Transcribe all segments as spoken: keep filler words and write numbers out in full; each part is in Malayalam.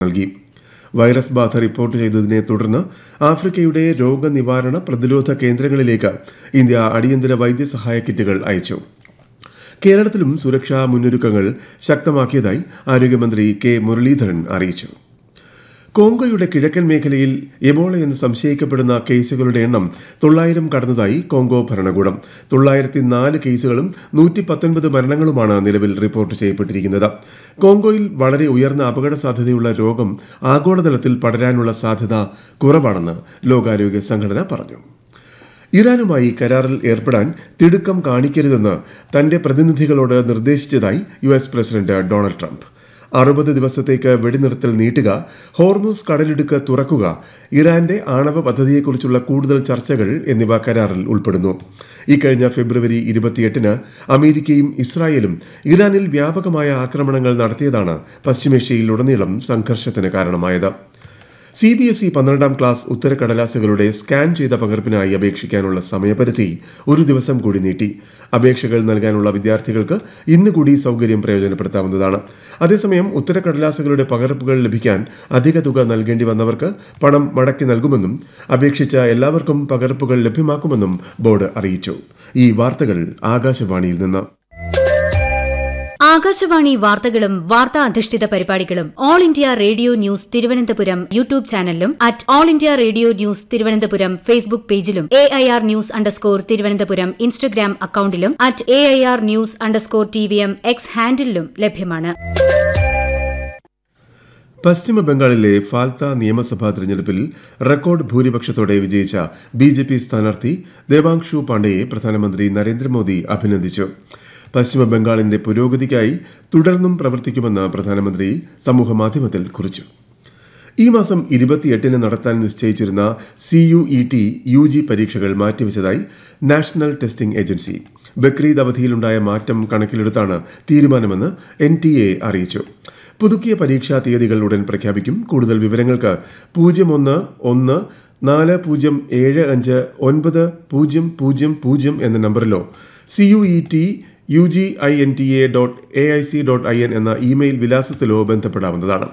നൽകി. വൈറസ് ബാധ റിപ്പോർട്ട് ചെയ്തതിനെ തുടർന്ന് ആഫ്രിക്കയുടെ രോഗനിവാരണ പ്രതിരോധ കേന്ദ്രങ്ങളിലേക്ക് ഇന്ത്യ അടിയന്തര വൈദ്യസഹായ കിറ്റുകൾ അയച്ചു. കേരളത്തിലും സുരക്ഷാ മുന്നൊരുക്കങ്ങൾ ശക്തമാക്കിയതായി ആരോഗ്യമന്ത്രി കെ മുരളീധരൻ അറിയിച്ചു. കോങ്കോയുടെ കിഴക്കൻ മേഖലയിൽ എബോള എന്ന് സംശയിക്കപ്പെടുന്ന കേസുകളുടെ എണ്ണം തൊള്ളായിരം കടന്നതായി കോങ്കോ ഭരണകൂടം. തൊള്ളായിരത്തി നാല് കേസുകളും നൂറ്റി പത്തൊൻപത് മരണങ്ങളുമാണ് നിലവിൽ റിപ്പോർട്ട് ചെയ്യപ്പെട്ടിരിക്കുന്നത്. കോങ്കോയിൽ വളരെ ഉയർന്ന അപകട സാധ്യതയുള്ള രോഗം ആഗോളതലത്തിൽ പടരാനുള്ള സാധ്യത കുറവാണെന്ന് ലോകാരോഗ്യ സംഘടന പറഞ്ഞു. ഇറാനുമായി കരാറിൽ ഏർപ്പെടാൻ തിടുക്കം കാണിക്കരുതെന്ന് തന്റെ പ്രതിനിധികളോട് നിർദ്ദേശിച്ചതായി U S president Donald Trump. അറുപത് ദിവസത്തേക്ക് വെടിനിർത്തൽ നീട്ടുക, ഹോർമുസ് കടലിടുക്ക് തുറക്കുക, ഇറാന്റെ ആണവ പദ്ധതിയെക്കുറിച്ചുള്ള കൂടുതൽ ചർച്ചകൾ എന്നിവ കരാറിൽ ഉൾപ്പെടുന്നു. ഇക്കഴിഞ്ഞ ഫെബ്രുവരി ഇരുപത്തിയെട്ടിന് അമേരിക്കയും ഇസ്രായേലും ഇറാനിൽ വ്യാപകമായ ആക്രമണങ്ങൾ നടത്തിയതാണ് പശ്ചിമേഷ്യയിലുടനീളം സംഘർഷത്തിന് കാരണമായത്. സി ബി എസ് ഇ പന്ത്രണ്ടാം ക്ലാസ് ഉത്തരക്കടലാസുകളുടെ സ്കാൻ ചെയ്ത പകർപ്പിനായി അപേക്ഷിക്കാനുള്ള സമയപരിധി ഒരു ദിവസം കൂടി നീട്ടി. അപേക്ഷകൾ നൽകാനുള്ള വിദ്യാർത്ഥികൾക്ക് ഇന്ന് കൂടി സൗകര്യം പ്രയോജനപ്പെടുത്താവുന്നതാണ്. അതേസമയം ഉത്തരക്കടലാസുകളുടെ പകർപ്പുകൾ ലഭിക്കാൻ അധിക തുക നൽകേണ്ടി വന്നവർക്ക് പണം മടക്കി നൽകുമെന്നും അപേക്ഷിച്ച എല്ലാവർക്കും പകർപ്പുകൾ ലഭ്യമാക്കുമെന്നും ബോർഡ് അറിയിച്ചു. ഈ വാർത്തകൾ ആകാശവാണിയിൽ നിന്ന്. ആകാശവാണി വാർത്തകളും വാർത്താ അധിഷ്ഠിത പരിപാടികളും all India radio news Thiruvananthapuram YouTube ചാനലിലും at all India radio news Thiruvananthapuram Facebook പേജിലും A I R news underscore Thiruvananthapuram Instagram അക്കൌണ്ടിലും at A I R news underscore T V M X ഹാൻഡിലും ലഭ്യമാണ്. പശ്ചിമ ബംഗാളിലെ ഫാൽത്ത നിയമസഭാ തെരഞ്ഞെടുപ്പിൽ റെക്കോർഡ് ഭൂരിപക്ഷത്തോടെ വിജയിച്ച ബി ജെ പി സ്ഥാനാർത്ഥി ദേവാങ്ഷു പാണ്ഡെയെ പ്രധാനമന്ത്രി നരേന്ദ്രമോദി അഭിനന്ദിച്ചു. പശ്ചിമ ബംഗാളിന്റെ പുരോഗതിക്കായി തുടർന്നും പ്രവർത്തിക്കുമെന്ന് പ്രധാനമന്ത്രി സമൂഹമാധ്യമത്തിൽ കുറിച്ചു. ഈ മാസം ഇരുപത്തിയെട്ടിന് നടത്താൻ നിശ്ചയിച്ചിരുന്ന C U E T U G പരീക്ഷകൾ മാറ്റിവെച്ചതായി നാഷണൽ ടെസ്റ്റിംഗ് ഏജൻസി. ബക്രീദ് അവധിയിലുണ്ടായ മാറ്റം കണക്കിലെടുത്താണ് തീരുമാനമെന്ന് എൻ ടി എ അറിയിച്ചു. പുതുക്കിയ പരീക്ഷാ തീയതികൾ ഉടൻ പ്രഖ്യാപിക്കും. കൂടുതൽ വിവരങ്ങൾക്ക് പൂജ്യം ഒന്ന് ഒന്ന് നാല് പൂജ്യം ഏഴ് അഞ്ച് ഒൻപത് പൂജ്യം പൂജ്യം പൂജ്യം എന്ന നമ്പറിലോ C U E T U G I N T A dot A I C dot I N എന്ന ഇമെയിൽ വിലാസത്തിലോ ബന്ധപ്പെടാവുന്നതാണ്.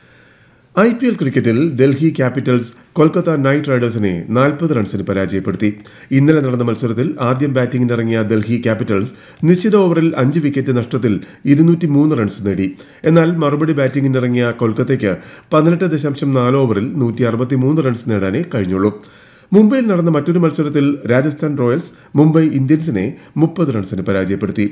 ഐ പി എൽ ക്രിക്കറ്റിൽ ഡൽഹി ക്യാപിറ്റൽസ് കൊൽക്കത്ത നൈറ്റ് റൈഡേഴ്സിനെ നാൽപ്പത് റൺസിന് പരാജയപ്പെടുത്തി. ഇന്നലെ നടന്ന മത്സരത്തിൽ ആദ്യം ബാറ്റിംഗിനിറങ്ങിയ ഡൽഹി ക്യാപിറ്റൽസ് നിശ്ചിത ഓവറിൽ അഞ്ച് വിക്കറ്റ് നഷ്ടത്തിൽ ഇരുന്നൂറ്റി മൂന്ന് റൺസ് നേടി. എന്നാൽ മറുപടി ബാറ്റിംഗിനിറങ്ങിയ കൊൽക്കത്തയ്ക്ക് പതിനെട്ട് ദശാംശം നാല് ഓവറിൽ നൂറ്റി അറുപത്തിമൂന്ന് റൺസ് നേടാനേ കഴിഞ്ഞുള്ളൂ. മുംബൈയിൽ നടന്ന മറ്റൊരു മത്സരത്തിൽ രാജസ്ഥാൻ റോയൽസ് മുംബൈ ഇന്ത്യൻസിനെ മുപ്പത് റൺസിന് പരാജയപ്പെടുത്തി.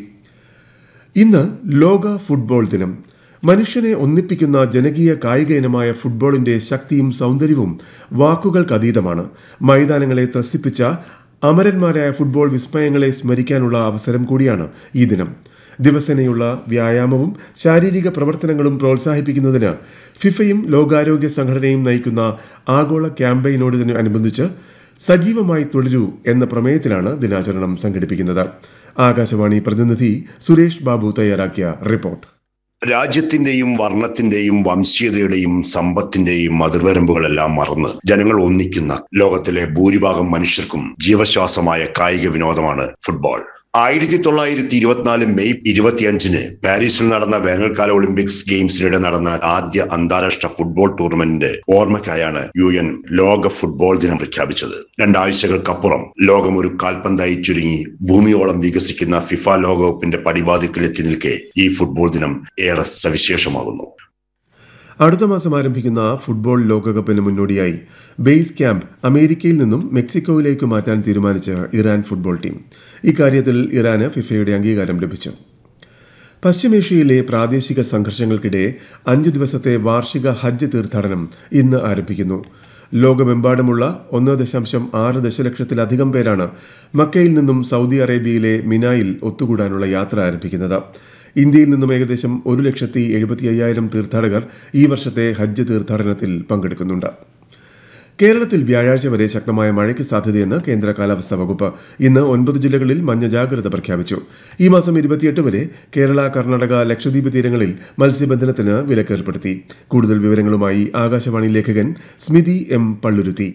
ഇന്ന് ലോക ഫുട്ബോൾ ദിനം. മനുഷ്യനെ ഒന്നിപ്പിക്കുന്ന ജനകീയ കായിക ഇനമായ ഫുട്ബോളിന്റെ ശക്തിയും സൗന്ദര്യവും വാക്കുകൾക്കതീതമാണ്. മൈതാനങ്ങളെ ത്രസിപ്പിച്ച അമരന്മാരായ ഫുട്ബോൾ വിസ്മയങ്ങളെ സ്മരിക്കാനുള്ള അവസരം കൂടിയാണ് ഈ ദിനം. ദിവസേനയുള്ള വ്യായാമവും ശാരീരിക പ്രവർത്തനങ്ങളും പ്രോത്സാഹിപ്പിക്കുന്നതിന് ഫിഫയും ലോകാരോഗ്യ സംഘടനയും നയിക്കുന്ന ആഗോള ക്യാമ്പയിനോടനുബന്ധിച്ച് സജീവമായി തുടരൂ എന്ന പ്രമേയത്തിലാണ് ദിനാചരണം സംഘടിപ്പിക്കുന്നത്. ആകാശവാണി പ്രതിനിധി സുരേഷ് ബാബു തയ്യാറാക്കിയ റിപ്പോർട്ട്. രാജ്യത്തിന്റെയും വർണ്ണത്തിന്റെയും വംശീയതയുടെയും സമ്പത്തിന്റെയും അതിർവരമ്പുകളെല്ലാം മറന്ന് ജനങ്ങൾ ഒന്നിക്കുന്ന ലോകത്തിലെ ഭൂരിഭാഗം മനുഷ്യർക്കും ജീവശ്വാസമായ കായിക വിനോദമാണ് ഫുട്ബോൾ. ആയിരത്തി തൊള്ളായിരത്തി ഇരുപത്തിനാല് മെയ് ഇരുപത്തിയഞ്ചിന് പാരീസിൽ നടന്ന വേനൽക്കാല ഒളിമ്പിക്സ് ഗെയിംസിനിടെ നടന്ന ആദ്യ അന്താരാഷ്ട്ര ഫുട്ബോൾ ടൂർണമെന്റിന്റെ ഓർമ്മയ്ക്കായാണ് യു എൻ ലോക ഫുട്ബോൾ ദിനം പ്രഖ്യാപിച്ചത്. രണ്ടാഴ്ചകൾക്കപ്പുറം ലോകം ഒരു കാൽപന്തായി ചുരുങ്ങി ഭൂമിയോളം വികസിക്കുന്ന ഫിഫ ലോകകപ്പിന്റെ പടിവാതിക്കലെത്തി നിൽക്കെ ഈ ഫുട്ബോൾ ദിനം ഏറെ സവിശേഷമാകുന്നു. അടുത്ത മാസം ആരംഭിക്കുന്ന ഫുട്ബോൾ ലോകകപ്പിന് മുന്നോടിയായി ബേസ് ക്യാമ്പ് അമേരിക്കയിൽ നിന്നും മെക്സിക്കോയിലേക്ക് മാറ്റാൻ തീരുമാനിച്ച ഇറാൻ ഫുട്ബോൾ ടീം. ഇക്കാര്യത്തിൽ ഇറാന് ഫിഫയുടെ അംഗീകാരം ലഭിച്ചു. പശ്ചിമേഷ്യയിലെ പ്രാദേശിക സംഘർഷങ്ങൾക്കിടെ അഞ്ച് ദിവസത്തെ വാർഷിക ഹജ്ജ് തീർത്ഥാടനം ഇന്ന് ആരംഭിക്കുന്നു. ലോകമെമ്പാടുമുള്ള ഒന്ന് ദശാംശം ആറ് ദശലക്ഷത്തിലധികം പേരാണ് മക്കയിൽ നിന്നും സൗദി അറേബ്യയിലെ മിനായിൽ ഒത്തുകൂടാനുള്ള യാത്ര ആരംഭിക്കുന്നത്. ഇന്ത്യയിൽ നിന്നും ഏകദേശം ഒരു ലക്ഷത്തി എഴുപത്തി അയ്യായിരം തീർത്ഥാടകർ ഈ വർഷത്തെ ഹജ്ജ് തീർത്ഥാടനത്തിൽ പങ്കെടുക്കുന്നുണ്ട്. കേരളത്തിൽ വ്യാഴാഴ്ച വരെ ശക്തമായ മഴയ്ക്ക് സാധ്യതയെന്ന് കേന്ദ്ര കാലാവസ്ഥാ വകുപ്പ്. ഇന്ന് ഒൻപത് ജില്ലകളിൽ മഞ്ഞ ജാഗ്രത പ്രഖ്യാപിച്ചു. ഈ മാസം ഇരുപത്തിയെട്ട് വരെ കേരള, കർണാടക, ലക്ഷദ്വീപ് തീരങ്ങളിൽ മത്സ്യബന്ധനത്തിന് വിലക്കേർപ്പെടുത്തി. കൂടുതൽ വിവരങ്ങളുമായി ആകാശവാണി ലേഖകൻ സ്മിതി എം പള്ളുരുത്തി.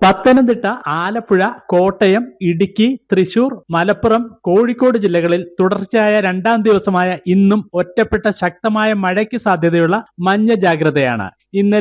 പത്തനംതിട്ട, ആലപ്പുഴ, കോട്ടയം, ഇടുക്കി, തൃശൂർ, മലപ്പുറം, കോഴിക്കോട് ജില്ലകളിൽ തുടർച്ചയായ രണ്ടാം ദിവസമായ ഇന്നും ഒറ്റപ്പെട്ട ശക്തമായ മഴയ്ക്ക് സാധ്യതയുള്ള മഞ്ഞ ജാഗ്രതയാണ്. ഇന്നലെ